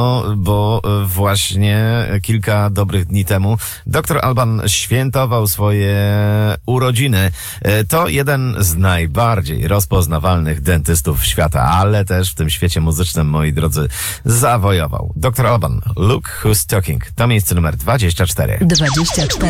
bo właśnie kilka dobrych dni temu dr Alban świętował swoje urodziny. To jeden z najbardziej rozpoznawalnych dentystów świata, ale też w tym świecie muzycznym, moi drodzy, zawojował. Dr Alban, Look Who's Talking. To miejsce numer 24. 24.